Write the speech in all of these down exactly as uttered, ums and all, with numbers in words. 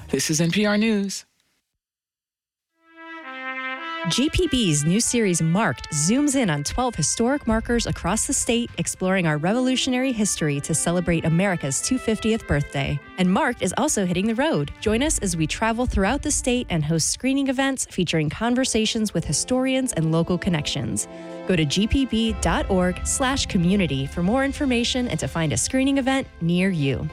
This is N P R News. G P B's new series Marked zooms in on twelve historic markers across the state, exploring our revolutionary history to celebrate America's two hundred fiftieth birthday. And Marked is also hitting the road. Join us as we travel throughout the state and host screening events featuring conversations with historians and local connections. Go to gpb.org slash community for more information and to find a screening event near you.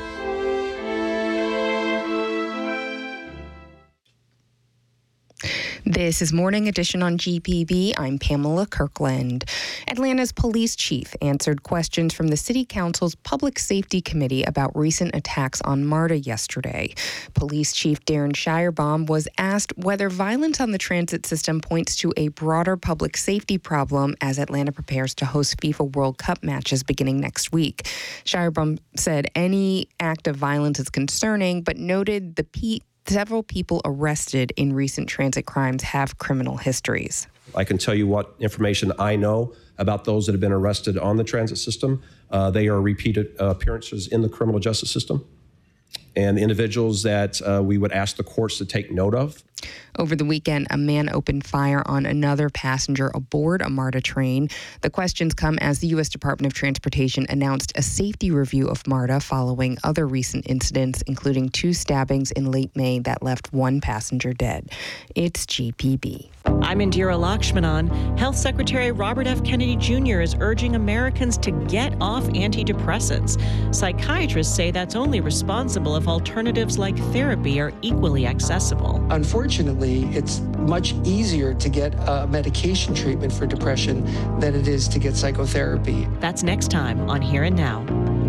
This is Morning Edition on G P B. I'm Pamela Kirkland. Atlanta's police chief answered questions from the City Council's Public Safety Committee about recent attacks on MARTA yesterday. Police Chief Darren Shirebaum was asked whether violence on the transit system points to a broader public safety problem as Atlanta prepares to host FIFA World Cup matches beginning next week. Shirebaum said any act of violence is concerning, but noted the P Several people arrested in recent transit crimes have criminal histories. I can tell you what information I know about those that have been arrested on the transit system. Uh, they are repeated uh, appearances in the criminal justice system, and individuals that uh, we would ask the courts to take note of. Over the weekend, a man opened fire on another passenger aboard a MARTA train. The questions come as the U S Department of Transportation announced a safety review of MARTA following other recent incidents, including two stabbings in late May that left one passenger dead. It's G P B. I'm Indira Lakshmanan. Health Secretary Robert F. Kennedy Junior is urging Americans to get off antidepressants. Psychiatrists say that's only responsible if alternatives like therapy are equally accessible. Unfortunately, it's much easier to get a medication treatment for depression than it is to get psychotherapy. That's next time on Here and Now.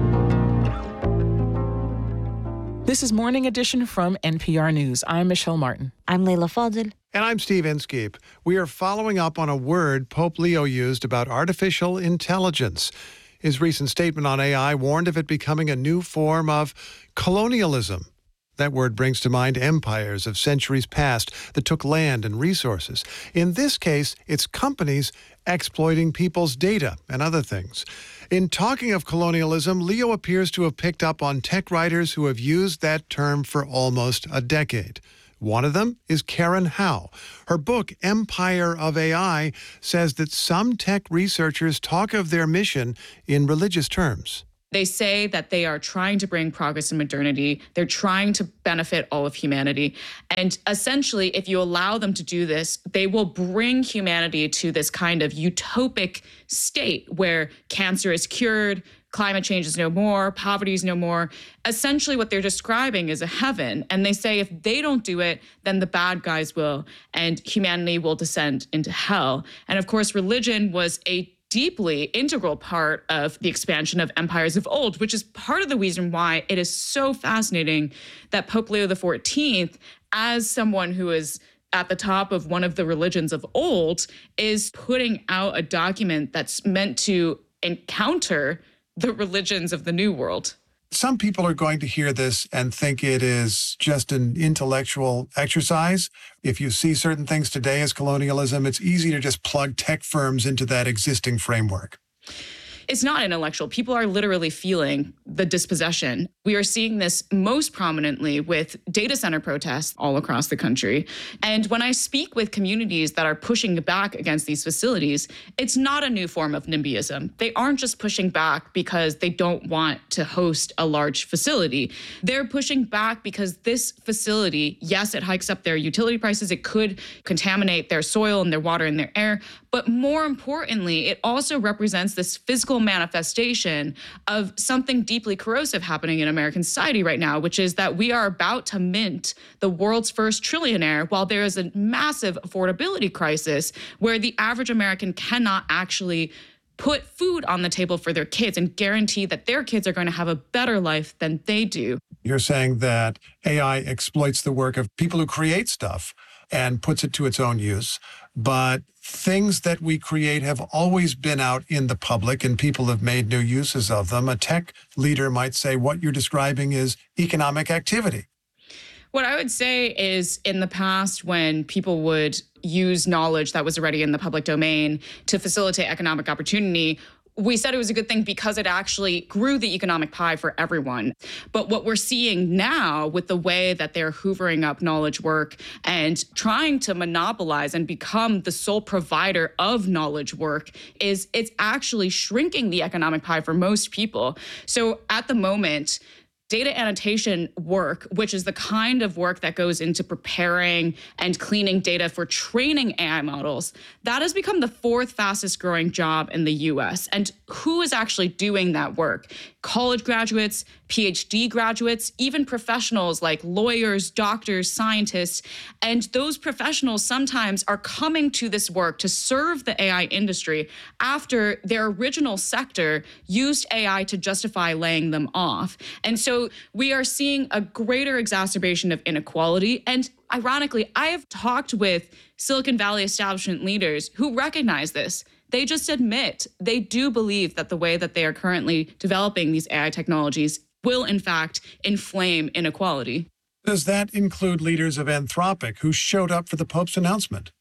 This is Morning Edition from N P R News. I'm Michelle Martin. I'm Leila Fadel. And I'm Steve Inskeep. We are following up on a word Pope Leo used about artificial intelligence. His recent statement on A I warned of it becoming a new form of colonialism. That word brings to mind empires of centuries past that took land and resources. In this case, it's companies exploiting people's data and other things. In talking of colonialism, Leo appears to have picked up on tech writers who have used that term for almost a decade. One of them is Karen Howe. Her book, Empire of A I, says that some tech researchers talk of their mission in religious terms. They say that they are trying to bring progress in modernity. They're trying to benefit all of humanity. And essentially, if you allow them to do this, they will bring humanity to this kind of utopic state where cancer is cured, climate change is no more, poverty is no more. Essentially, what they're describing is a heaven. And they say if they don't do it, then the bad guys will, and humanity will descend into hell. And of course, religion was a deeply integral part of the expansion of empires of old, which is part of the reason why it is so fascinating that Pope Leo the fourteenth, as someone who is at the top of one of the religions of old, is putting out a document that's meant to encounter the religions of the New World. Some people are going to hear this and think it is just an intellectual exercise. If you see certain things today as colonialism, it's easy to just plug tech firms into that existing framework. It's not intellectual. People are literally feeling the dispossession. We are seeing this most prominently with data center protests all across the country. And when I speak with communities that are pushing back against these facilities, it's not a new form of NIMBYism. They aren't just pushing back because they don't want to host a large facility. They're pushing back because this facility, yes, it hikes up their utility prices. It could contaminate their soil and their water and their air. But more importantly, it also represents this physical manifestation of something deeply corrosive happening in American society right now, which is that we are about to mint the world's first trillionaire while there is a massive affordability crisis where the average American cannot actually put food on the table for their kids and guarantee that their kids are going to have a better life than they do. You're saying that A I exploits the work of people who create stuff and puts it to its own use, but things that we create have always been out in the public and people have made new uses of them. A tech leader might say what you're describing is economic activity. What I would say is in the past, when people would use knowledge that was already in the public domain to facilitate economic opportunity, we said it was a good thing because it actually grew the economic pie for everyone. But what we're seeing now with the way that they're hoovering up knowledge work and trying to monopolize and become the sole provider of knowledge work is it's actually shrinking the economic pie for most people. So at the moment, data annotation work, which is the kind of work that goes into preparing and cleaning data for training A I models, that has become the fourth fastest growing job in the U S. And who is actually doing that work? College graduates, P H D graduates, even professionals like lawyers, doctors, scientists. And those professionals sometimes are coming to this work to serve the A I industry after their original sector used A I to justify laying them off. And so we are seeing a greater exacerbation of inequality. And ironically, I have talked with Silicon Valley establishment leaders who recognize this. They just admit they do believe that the way that they are currently developing these A I technologies will, in fact, inflame inequality. Does that include leaders of Anthropic who showed up for the Pope's announcement?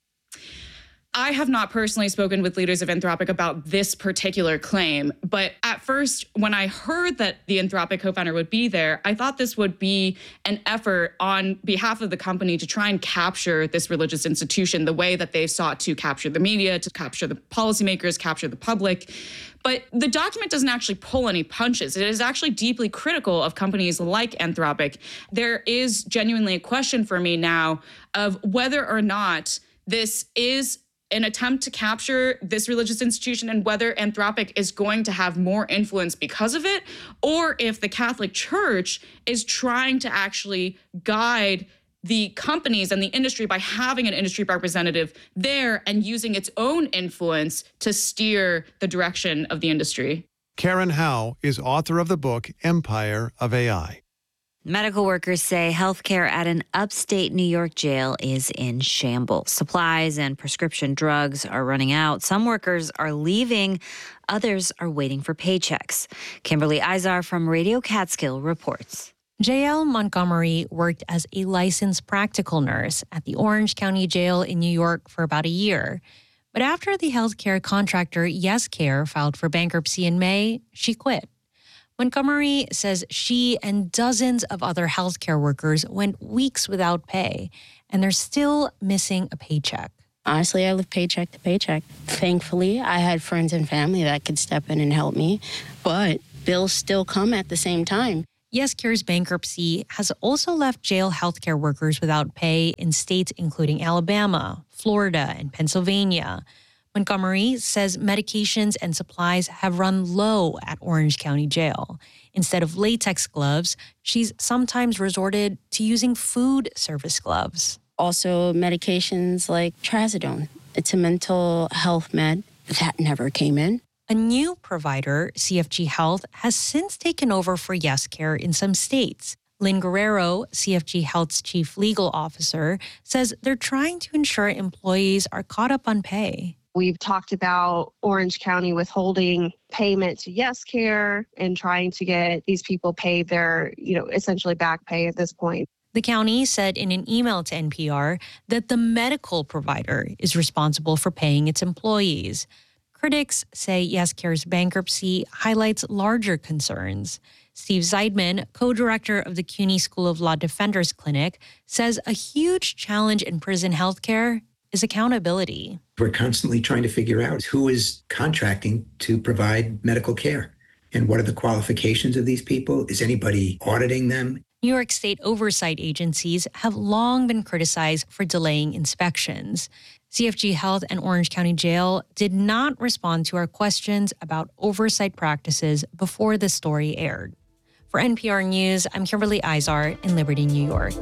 I have not personally spoken with leaders of Anthropic about this particular claim, but at first, when I heard that the Anthropic co-founder would be there, I thought this would be an effort on behalf of the company to try and capture this religious institution the way that they've sought to capture the media, to capture the policymakers, capture the public. But the document doesn't actually pull any punches. It is actually deeply critical of companies like Anthropic. There is genuinely a question for me now of whether or not this is an attempt to capture this religious institution and whether Anthropic is going to have more influence because of it, or if the Catholic Church is trying to actually guide the companies and the industry by having an industry representative there and using its own influence to steer the direction of the industry. Karen Howe is author of the book Empire of A I. Medical workers say healthcare at an upstate New York jail is in shambles. Supplies and prescription drugs are running out. Some workers are leaving. Others are waiting for paychecks. Kimberly Izar from Radio Catskill reports. J L Montgomery worked as a licensed practical nurse at the Orange County Jail in New York for about a year. But after the healthcare contractor YesCare filed for bankruptcy in May, she quit. Montgomery says she and dozens of other healthcare workers went weeks without pay, and they're still missing a paycheck. Honestly, I live paycheck to paycheck. Thankfully, I had friends and family that could step in and help me, but bills still come at the same time. YesCare's bankruptcy has also left jail healthcare workers without pay in states including Alabama, Florida, and Pennsylvania. Montgomery says medications and supplies have run low at Orange County Jail. Instead of latex gloves, she's sometimes resorted to using food service gloves. Also, medications like trazodone. It's a mental health med that never came in. A new provider, C F G Health, has since taken over for YesCare in some states. Lynn Guerrero, C F G Health's chief legal officer, says they're trying to ensure employees are caught up on pay. We've talked about Orange County withholding payment to YesCare and trying to get these people paid their, you know, essentially back pay at this point. The county said in an email to N P R that the medical provider is responsible for paying its employees. Critics say YesCare's bankruptcy highlights larger concerns. Steve Zeidman, co-director of the C U N Y School of Law Defenders Clinic, says a huge challenge in prison healthcare is accountability. We're constantly trying to figure out who is contracting to provide medical care and what are the qualifications of these people. Is anybody auditing them? New York State oversight agencies have long been criticized for delaying inspections. C F G Health and Orange County Jail did not respond to our questions about oversight practices before the story aired. For N P R News, I'm Kimberly Izar in Liberty, New York.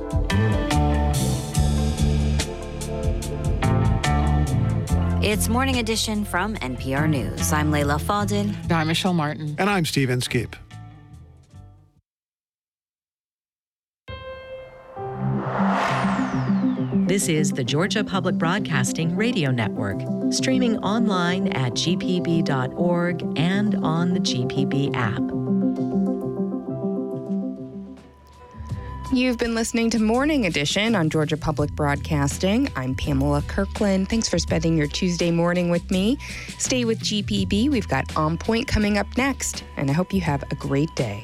It's Morning Edition from N P R News. I'm Layla Fadel. And I'm Michelle Martin. And I'm Stephen Skeep. This is the Georgia Public Broadcasting Radio Network, streaming online at G P B dot org and on the G P B app. You've been listening to Morning Edition on Georgia Public Broadcasting. I'm Pamela Kirkland. Thanks for spending your Tuesday morning with me. Stay with G P B. We've got On Point coming up next, and I hope you have a great day.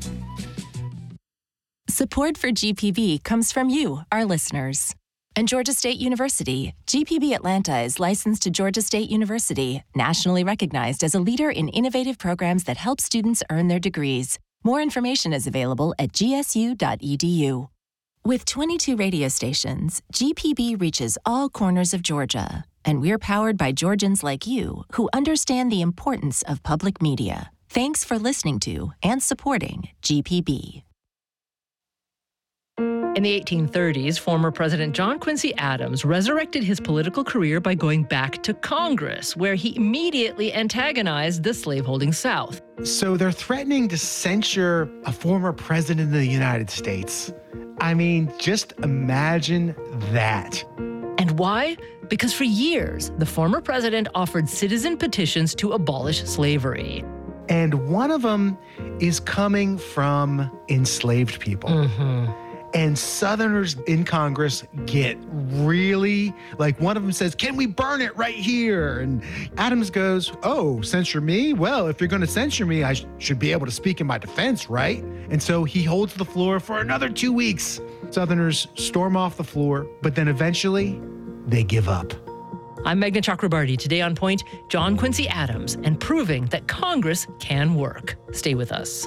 Support for G P B comes from you, our listeners. And Georgia State University. G P B Atlanta is licensed to Georgia State University, nationally recognized as a leader in innovative programs that help students earn their degrees. More information is available at g s u dot e d u. With twenty-two radio stations, G P B reaches all corners of Georgia. And we're powered by Georgians like you who understand the importance of public media. Thanks for listening to and supporting G P B. In the eighteen thirties, former President John Quincy Adams resurrected his political career by going back to Congress, where he immediately antagonized the slaveholding South. So they're threatening to censure a former president of the United States. I mean, just imagine that. And why? Because for years, the former president offered citizen petitions to abolish slavery. And one of them is coming from enslaved people. Mm-hmm. And Southerners in Congress get really, like one of them says, can we burn it right here? And Adams goes, oh, censure me? Well, if you're going to censure me, I sh- should be able to speak in my defense, right? And so he holds the floor for another two weeks. Southerners storm off the floor, but then eventually they give up. I'm Meghna Chakrabarty. Today on Point, John Quincy Adams and proving that Congress can work. Stay with us.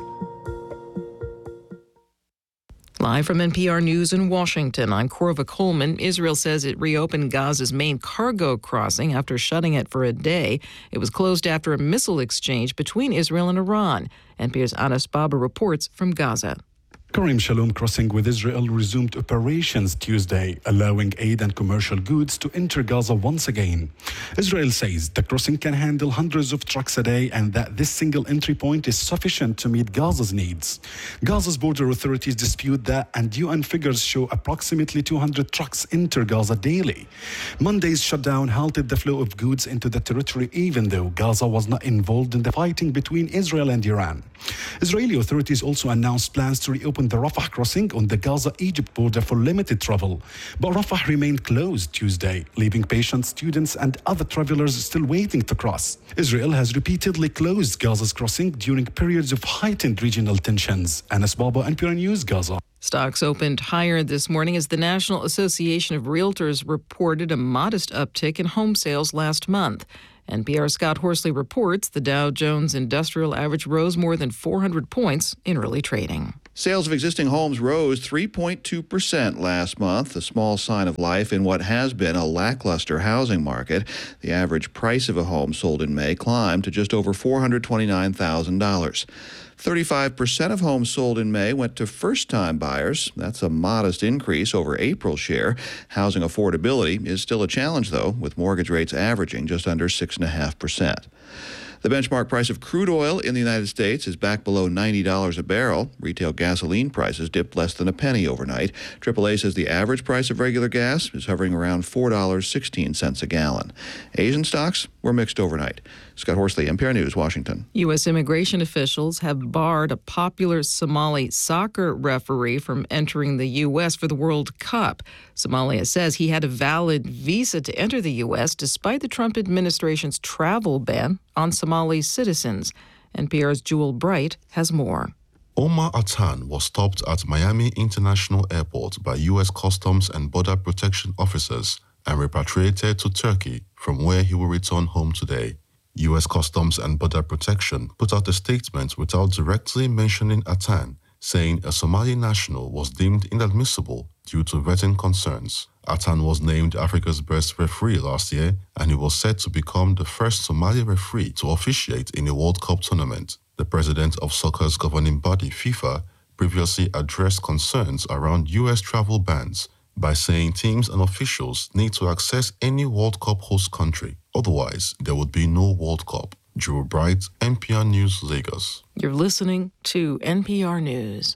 Live from N P R News in Washington, I'm Corva Coleman. Israel says it reopened Gaza's main cargo crossing after shutting it for a day. It was closed after a missile exchange between Israel and Iran. N P R's Anas Baba reports from Gaza. Karim Shalom crossing with Israel resumed operations Tuesday, allowing aid and commercial goods to enter Gaza once again. Israel says the crossing can handle hundreds of trucks a day and that this single entry point is sufficient to meet Gaza's needs. Gaza's border authorities dispute that, and U N figures show approximately two hundred trucks enter Gaza daily. Monday's shutdown halted the flow of goods into the territory, even though Gaza was not involved in the fighting between Israel and Iran. Israeli authorities also announced plans to reopen the Rafah crossing on the Gaza-Egypt border for limited travel. But Rafah remained closed Tuesday, leaving patients, students, and other travelers still waiting to cross. Israel has repeatedly closed Gaza's crossing during periods of heightened regional tensions. Anas Baba, N P R News, Gaza. Stocks opened higher this morning as the National Association of Realtors reported a modest uptick in home sales last month. N P R's Scott Horsley reports the Dow Jones Industrial Average rose more than four hundred points in early trading. Sales of existing homes rose three point two percent last month, a small sign of life in what has been a lackluster housing market. The average price of a home sold in May climbed to just over four hundred twenty-nine thousand dollars. thirty-five percent of homes sold in May went to first-time buyers. That's a modest increase over April's share. Housing affordability is still a challenge, though, with mortgage rates averaging just under six point five percent. The benchmark price of crude oil in the United States is back below ninety dollars a barrel. Retail gasoline prices dipped less than a penny overnight. triple A says the average price of regular gas is hovering around four dollars and sixteen cents a gallon. Asian stocks were mixed overnight. Scott Horsley, N P R News, Washington. U S immigration officials have barred a popular Somali soccer referee from entering the U S for the World Cup. Somalia says he had a valid visa to enter the U S despite the Trump administration's travel ban on Somali citizens. N P R's Jewel Bright has more. Omar Atan was stopped at Miami International Airport by U S Customs and Border Protection officers and repatriated to Turkey, from where he will return home today. U S Customs and Border Protection put out a statement without directly mentioning Atan, saying a Somali national was deemed inadmissible due to vetting concerns. Atan was named Africa's best referee last year, and he was set to become the first Somali referee to officiate in a World Cup tournament. The president of soccer's governing body, FIFA, previously addressed concerns around U S travel bans by saying teams and officials need to access any World Cup host country. Otherwise, there would be no World Cup. Drew Bright, N P R News, Lagos. You're listening to N P R News.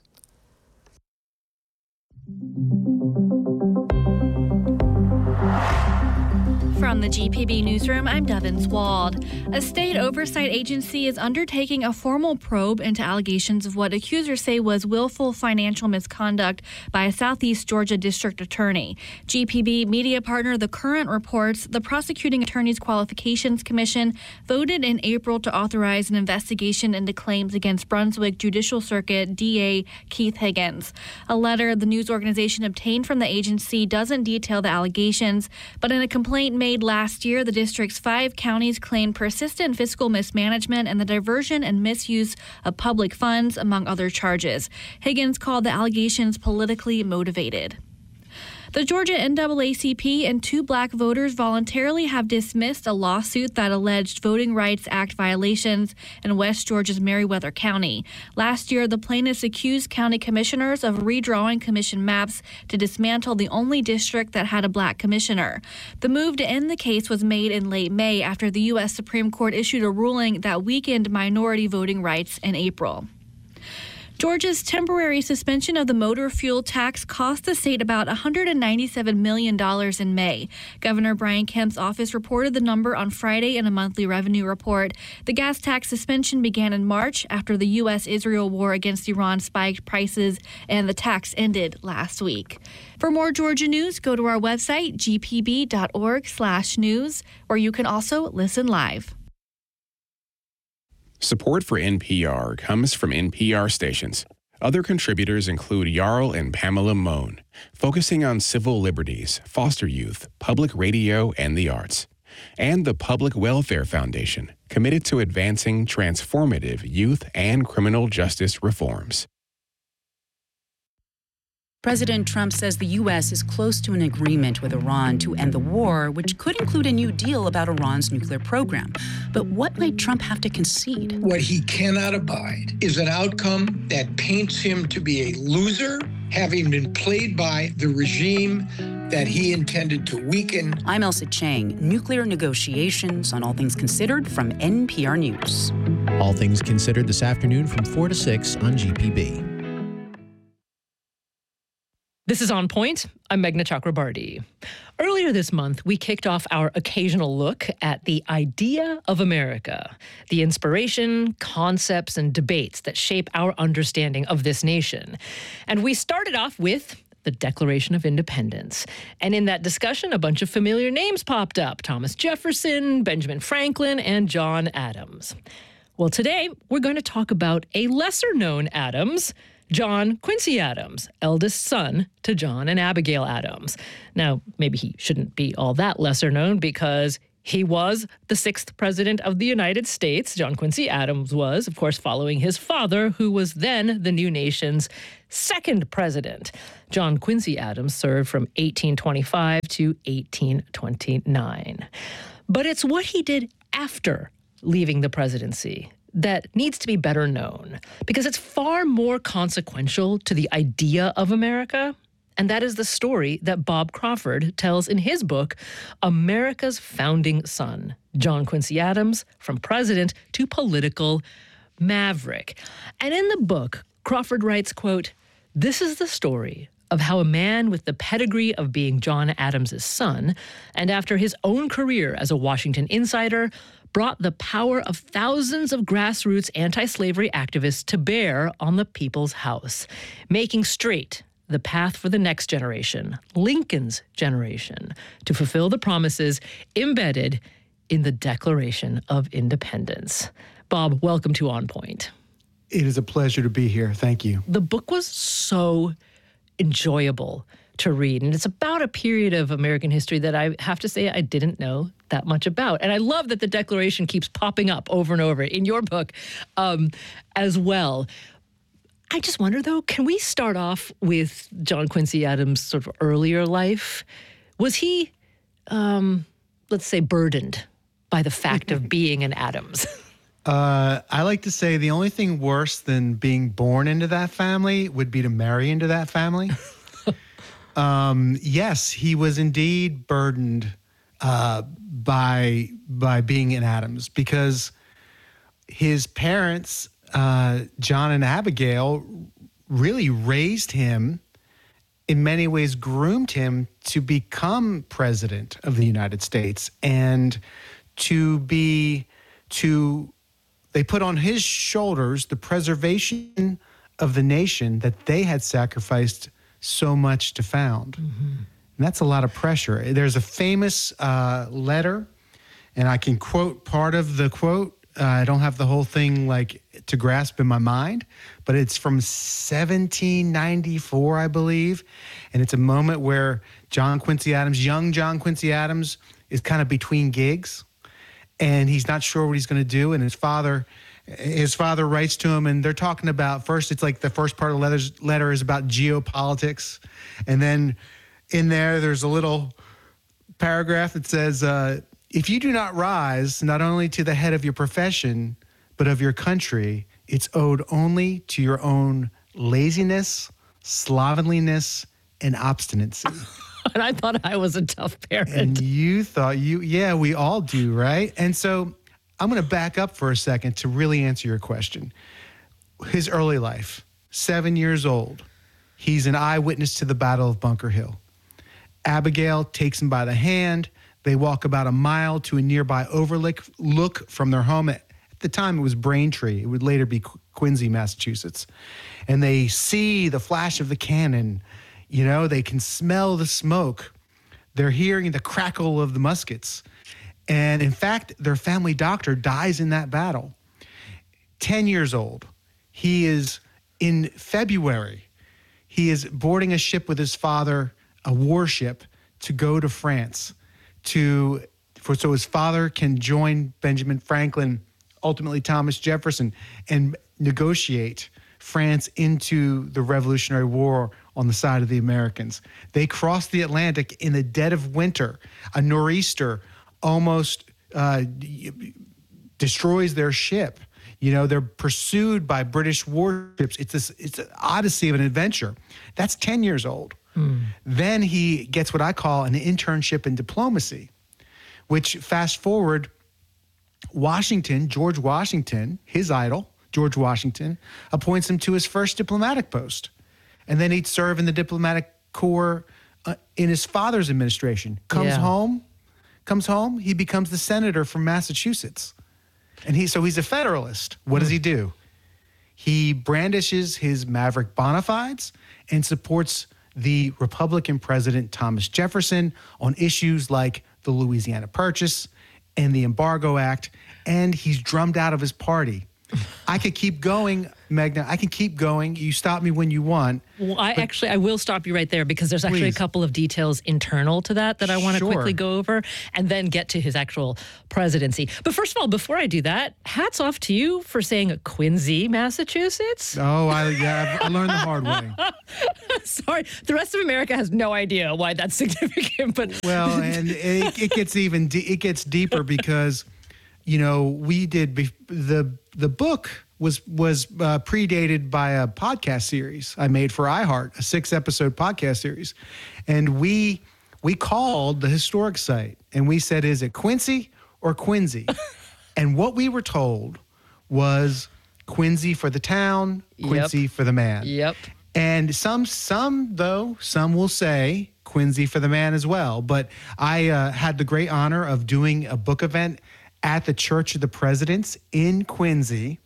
From the the G P B Newsroom, I'm Devin Swald. A state oversight agency is undertaking a formal probe into allegations of what accusers say was willful financial misconduct by a Southeast Georgia district attorney. G P B media partner The Current reports the Prosecuting Attorneys Qualifications Commission voted in April to authorize an investigation into claims against Brunswick Judicial Circuit D A Keith Higgins. A letter the news organization obtained from the agency doesn't detail the allegations, but in a complaint made last year, the district's five counties claimed persistent fiscal mismanagement and the diversion and misuse of public funds, among other charges. Higgins called the allegations politically motivated. The Georgia N double A C P and two black voters voluntarily have dismissed a lawsuit that alleged Voting Rights Act violations in West Georgia's Meriwether County. Last year, the plaintiffs accused county commissioners of redrawing commission maps to dismantle the only district that had a black commissioner. The move to end the case was made in late May after the U S Supreme Court issued a ruling that weakened minority voting rights in April. Georgia's temporary suspension of the motor fuel tax cost the state about one hundred ninety-seven million dollars in May. Governor Brian Kemp's office reported the number on Friday in a monthly revenue report. The gas tax suspension began in March after the U S Israel war against Iran spiked prices, and the tax ended last week. For more Georgia news, go to our website, g p b dot org slash news, where you can also listen live. Support for N P R comes from N P R stations. Other contributors include Jarl and Pamela Mohn, focusing on civil liberties, foster youth, public radio, and the arts. And the Public Welfare Foundation, committed to advancing transformative youth and criminal justice reforms. President Trump says the U S is close to an agreement with Iran to end the war, which could include a new deal about Iran's nuclear program. But what might Trump have to concede? What he cannot abide is an outcome that paints him to be a loser, having been played by the regime that he intended to weaken. I'm Elsa Chang. Nuclear negotiations on All Things Considered from N P R News. All Things Considered this afternoon from four to six on G P B. This is On Point. I'm Meghna Chakrabarti. Earlier this month, we kicked off our occasional look at the idea of America, the inspiration, concepts, and debates that shape our understanding of this nation. And we started off with the Declaration of Independence. And in that discussion, a bunch of familiar names popped up: Thomas Jefferson, Benjamin Franklin, and John Adams. Well, today, we're going to talk about a lesser-known Adams, John Quincy Adams, eldest son to John and Abigail Adams. Now, maybe he shouldn't be all that lesser known because he was the sixth president of the United States. John Quincy Adams was, of course, following his father, who was then the new nation's second president. John Quincy Adams served from eighteen twenty-five to eighteen twenty-nine. But it's what he did after leaving the presidency that needs to be better known, because it's far more consequential to the idea of America. And that is the story that Bob Crawford tells in his book, America's Founding Son, John Quincy Adams, From President to Political Maverick. And in the book, Crawford writes, quote, "This is the story of how a man with the pedigree of being John Adams' son, and after his own career as a Washington insider, brought the power of thousands of grassroots anti-slavery activists to bear on the people's house, making straight the path for the next generation, Lincoln's generation, to fulfill the promises embedded in the Declaration of Independence." Bob, welcome to On Point. It is a pleasure to be here. Thank you. The book was so enjoyable to read, and it's about a period of American history that I have to say I didn't know that much about. And I love that the Declaration keeps popping up over and over in your book um, as well. I just wonder, though, can we start off with John Quincy Adams' sort of earlier life? Was he, um, let's say, burdened by the fact of being an Adams? Uh, I like to say the only thing worse than being born into that family would be to marry into that family. um, yes, he was indeed burdened uh, by by being an Adams, because his parents, uh, John and Abigail, really raised him in many ways groomed him to become president of the United States and to be, to, they put on his shoulders the preservation of the nation that they had sacrificed so much to found. Mm-hmm. And that's a lot of pressure. There's a famous uh, letter, and I can quote part of the quote. Uh, I don't have the whole thing like to grasp in my mind, but it's from seventeen ninety-four, I believe. And it's a moment where John Quincy Adams, young John Quincy Adams, is kind of between gigs, and he's not sure what he's going to do. And his father, his father writes to him, and they're talking about, first, it's like the first part of the letters, letter is about geopolitics. And then in there, there's a little paragraph that says, uh, if you do not rise not only to the head of your profession, but of your country, it's owed only to your own laziness, slovenliness, and obstinacy. And I thought I was a tough parent. And you thought you, yeah, we all do, right? And so I'm going to back up for a second to really answer your question. His early life, seven years old, he's an eyewitness to the Battle of Bunker Hill. Abigail takes him by the hand. They walk about a mile to a nearby overlook look from their home. At, at the time, it was Braintree. It would later be Qu- Quincy, Massachusetts. And they see the flash of the cannon. You know, they can smell the smoke. They're hearing the crackle of the muskets. And in fact, their family doctor dies in that battle. Ten years old. He is in February. He is boarding a ship with his father, a warship, to go to France. To for so his father can join Benjamin Franklin, ultimately Thomas Jefferson, and negotiate France into the Revolutionary War on the side of the Americans. They cross the Atlantic in the dead of winter. A nor'easter almost uh, destroys their ship. You know, they're pursued by British warships. It's this, it's an odyssey of an adventure. That's ten years old. Mm. Then he gets what I call an internship in diplomacy, which fast forward, Washington, George Washington, his idol, George Washington, appoints him to his first diplomatic post. And then he'd serve in the diplomatic corps uh, in his father's administration. Comes Yeah. home, comes home, he becomes the senator from Massachusetts. And he so he's a Federalist. What mm. does he do? He brandishes his maverick bona fides and supports the Republican president Thomas Jefferson on issues like the Louisiana Purchase and the Embargo Act, and he's drummed out of his party. I could keep going, Magna. I can keep going. You stop me when you want. Well, I actually, I will stop you right there because there's actually Please. a couple of details internal to that that I want to Sure. quickly go over and then get to his actual presidency. But first of all, before I do that, hats off to you for saying Quincy, Massachusetts. Oh, I, yeah, I learned the hard way. Sorry, the rest of America has no idea why that's significant. But Well, and it, it gets even de- it gets deeper because, you know, we did bef- the the book was was uh, predated by a podcast series I made for iHeart, a six episode podcast series, and we we called the historic site and we said, is it Quincy or Quincy? And what we were told was Quincy for the town, Quincy Yep. for the man. Yep. And some, some though, some will say Quincy for the man as well. But I uh, had the great honor of doing a book event at the Church of the Presidents in Quincy,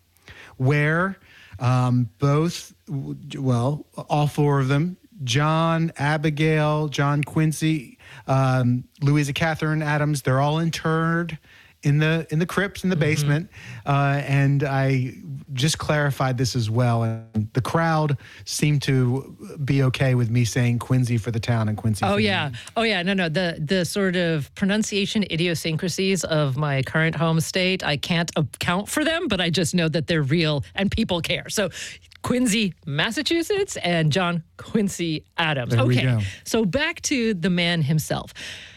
where um, both, well, all four of them, John, Abigail, John Quincy, um, Louisa Catherine Adams, they're all interred in the in the crypt in the basement. Uh, and I just clarified this as well. And the crowd seemed to be okay with me saying Quincy for the town and Quincy Oh for the yeah, man. oh yeah. No, no. The the sort of pronunciation idiosyncrasies of my current home state, I can't account for them, but I just know that they're real and people care. So, Quincy, Massachusetts, and John Quincy Adams. There we okay, go. so back to the man himself.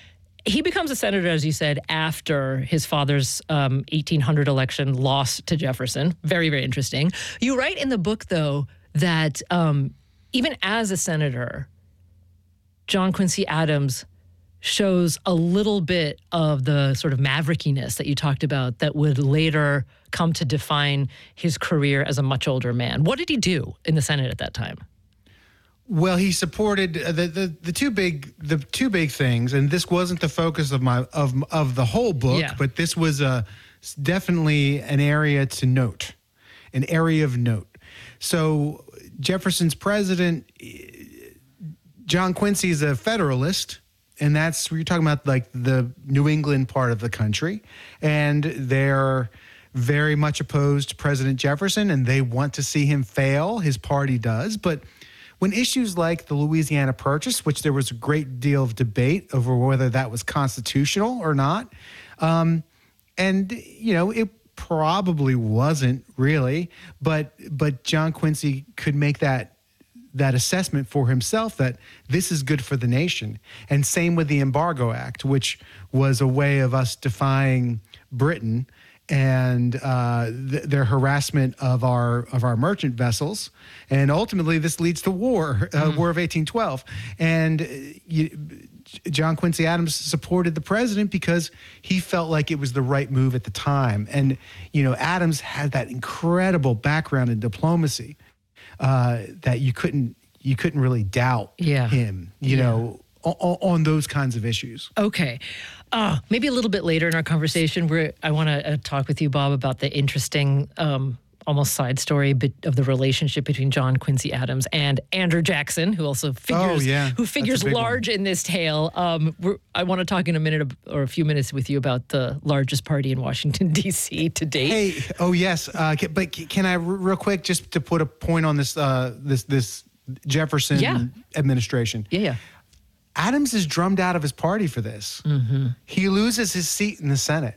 He becomes a senator, as you said, after his father's um, eighteen hundred election loss to Jefferson. Very, very interesting. You write in the book, though, that um, even as a senator, John Quincy Adams shows a little bit of the sort of maverickiness that you talked about that would later come to define his career as a much older man. What did he do in the Senate at that time? Well, he supported uh, the, the the two big the two big things, and this wasn't the focus of my of of the whole book, Yeah. but this was a definitely an area to note, an area of note. So Jefferson's president, John Quincy, is a Federalist, and that's you're talking about like the New England part of the country, and they're very much opposed to President Jefferson, and they want to see him fail. His party does, but when issues like the Louisiana Purchase, which there was a great deal of debate over whether that was constitutional or not, um, and you know it probably wasn't really, but but John Quincy could make that that assessment for himself that this is good for the nation. And same with the Embargo Act, which was a way of us defying Britain and uh, th- their harassment of our of our merchant vessels, and ultimately this leads to war, uh, mm. War of eighteen twelve. And uh, you, John Quincy Adams supported the president because he felt like it was the right move at the time. And you know, Adams had that incredible background in diplomacy uh, that you couldn't you couldn't really doubt Yeah. him. You Yeah. know. On, on those kinds of issues. Okay. Uh, maybe a little bit later in our conversation, where I want to uh, talk with you, Bob, about the interesting, um, almost side story bit of the relationship between John Quincy Adams and Andrew Jackson, who also figures, Oh, yeah. who figures That's a big large in this tale. Um, we're, I want to talk in a minute or a few minutes with you about the largest party in Washington, D C to date. Hey, oh yes, uh, ca- but c- can I r- real quick just to put a point on this uh, this this Jefferson Yeah. administration? Yeah, yeah. Adams is drummed out of his party for this. Mm-hmm. He loses his seat in the Senate,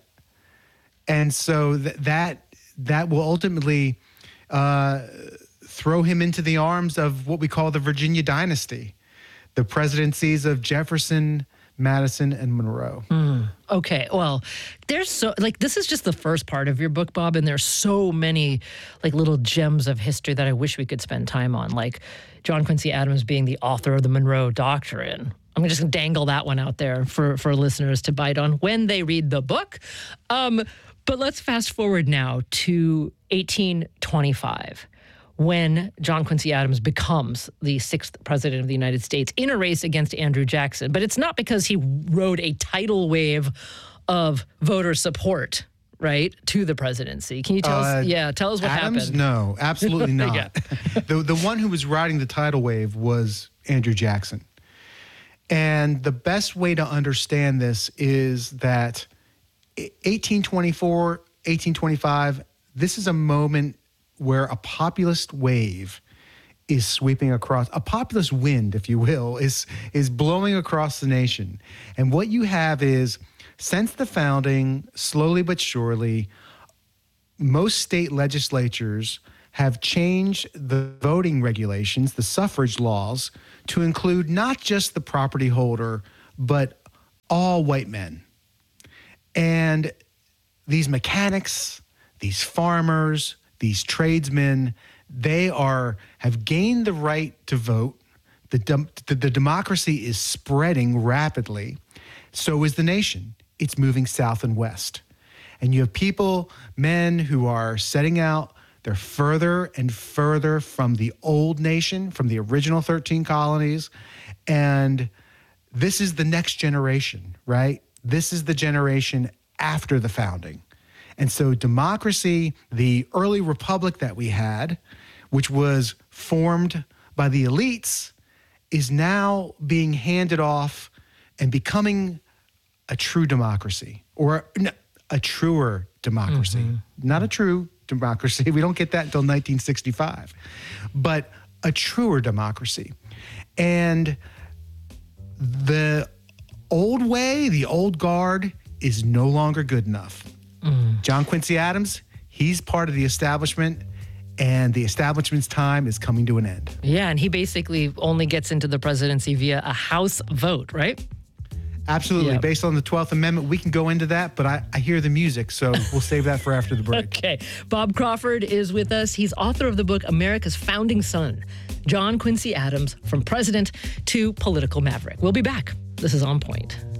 and so th- that that will ultimately uh, throw him into the arms of what we call the Virginia dynasty, the presidencies of Jefferson, Madison, and Monroe. Mm. Okay, well, there's so like this is just the first part of your book, Bob, and there's so many like little gems of history that I wish we could spend time on, like John Quincy Adams being the author of the Monroe Doctrine. I'm just gonna dangle that one out there for for listeners to bite on when they read the book. Um, but let's fast forward now to eighteen twenty-five. When John Quincy Adams becomes the sixth president of the United States in a race against Andrew Jackson. But it's not because he rode a tidal wave of voter support, right, to the presidency. Can you tell Uh, us? Yeah, tell us what Adams? happened. No, absolutely not. Yeah. the the one who was riding the tidal wave was Andrew Jackson. And the best way to understand this is that eighteen twenty-four, eighteen twenty-five, this is a moment where a populist wave is sweeping across, a populist wind, if you will, is is blowing across the nation. And what you have is, since the founding, slowly but surely, most state legislatures have changed the voting regulations, the suffrage laws, to include not just the property holder, but all white men. And these mechanics, these farmers, these tradesmen, they are have gained the right to vote. The, dem- the, the democracy is spreading rapidly. So is the nation. It's moving south and west. And you have people, men who are setting out. They're further and further from the old nation, from the original thirteen colonies. And this is the next generation, right? This is the generation after the founding. And so democracy, the early republic that we had, which was formed by the elites, is now being handed off and becoming a true democracy, or no, a truer democracy. Mm-hmm. Not a true democracy. We don't get that until nineteen sixty-five, but a truer democracy. And the old way, the old guard, is no longer good enough. Mm. John Quincy Adams, he's part of the establishment, and the establishment's time is coming to an end. Yeah, and he basically only gets into the presidency via a House vote, right? Absolutely. Yeah. Based on the twelfth Amendment, we can go into that, but I, I hear the music, so we'll save that for after the break. Okay. Bob Crawford is with us. He's author of the book America's Founding Son, John Quincy Adams, From President to Political Maverick. We'll be back. This is On Point.